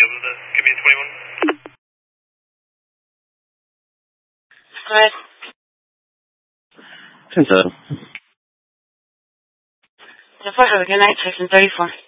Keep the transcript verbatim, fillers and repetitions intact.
able to give me a twenty-one? Go ahead. ten seven. ten four, have a good night, six and thirty-four.